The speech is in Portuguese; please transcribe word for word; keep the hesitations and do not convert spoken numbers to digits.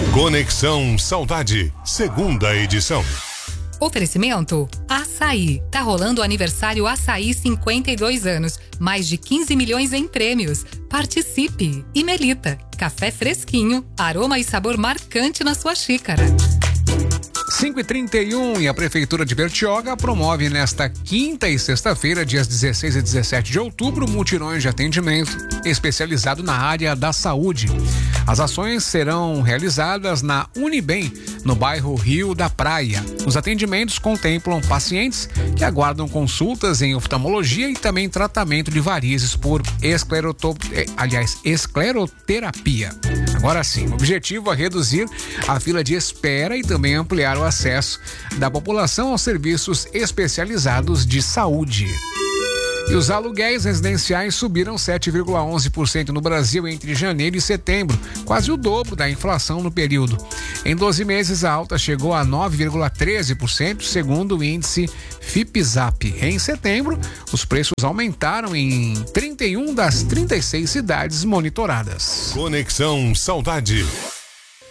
Conexão Saudade, segunda edição. Oferecimento Açaí. Tá rolando o aniversário Açaí cinquenta e dois anos. Mais de quinze milhões em prêmios. Participe. E Melita. Café fresquinho, aroma e sabor marcante na sua xícara. cinco e trinta e um e a Prefeitura de Bertioga promove nesta quinta e sexta-feira, dias dezesseis e dezessete de outubro, mutirões de atendimento especializado na área da saúde. As ações serão realizadas na Unibem, no bairro Rio da Praia. Os atendimentos contemplam pacientes que aguardam consultas em oftalmologia e também tratamento de varizes por escleroto... aliás, escleroterapia. Agora sim, o objetivo é reduzir a fila de espera e também ampliar o acesso da população aos serviços especializados de saúde. E os aluguéis residenciais subiram sete vírgula onze por cento no Brasil entre janeiro e setembro, quase o dobro da inflação no período. Em doze meses, a alta chegou a nove vírgula treze por cento, segundo o índice Fipzap. Em setembro, os preços aumentaram em trinta e uma das trinta e seis cidades monitoradas. Conexão Saudade.